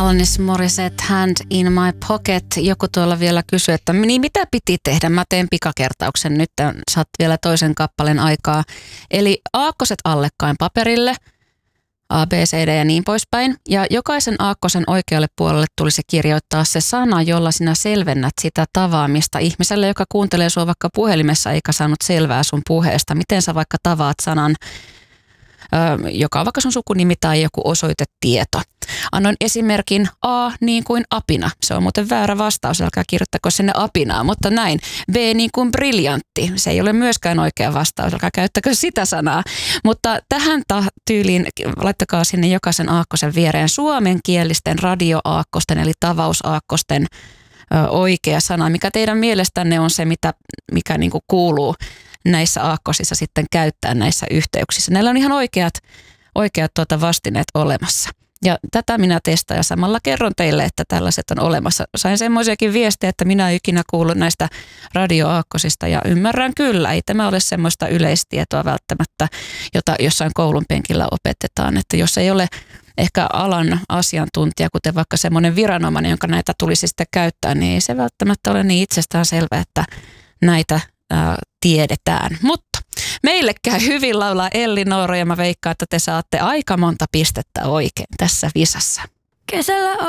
Alanis Morissette, Hand in my pocket. Joku tuolla vielä kysyi, että niin mitä piti tehdä? Mä teen pikakertauksen nyt, saat vielä toisen kappaleen aikaa. Eli aakkoset allekkain paperille, A, B, C, D ja niin poispäin. Ja jokaisen aakkosen oikealle puolelle tulisi kirjoittaa se sana, jolla sinä selvennät sitä tavaamista ihmiselle, joka kuuntelee sua vaikka puhelimessa eikä saanut selvää sun puheesta. Miten sä vaikka tavaat sanan, joka on vaikka sun sukunimi tai joku osoitetieto. Annoin esimerkin A niin kuin apina. Se on muuten väärä vastaus, älkää kirjoittako sinne apinaa, mutta näin. B niin kuin briljantti. Se ei ole myöskään oikea vastaus, älkää käyttäkö sitä sanaa. Mutta tähän tyyliin laittakaa sinne jokaisen aakkosen viereen suomenkielisten radioaakkosten eli tavausaakkosten oikea sana. Mikä teidän mielestänne on se, mikä niin kuin kuuluu näissä aakkosissa sitten käyttää näissä yhteyksissä. Näillä on ihan oikeat vastineet olemassa. Ja tätä minä testaan ja samalla kerron teille, että tällaiset on olemassa. Sain semmoisiakin viestejä, että minä en ikinä kuullut näistä radioaakkosista ja ymmärrän kyllä. Ei tämä ole semmoista yleistietoa välttämättä, jota jossain koulun penkillä opetetaan. Että jos ei ole ehkä alan asiantuntija, kuten vaikka semmoinen viranomainen, jonka näitä tulisi sitten käyttää, niin ei se välttämättä ole niin itsestään selvä, että näitä tiedetään. Mutta meille käy hyvin laulaa Elli-Noora ja mä veikkaan, että te saatte aika monta pistettä oikein tässä visassa. Kesällä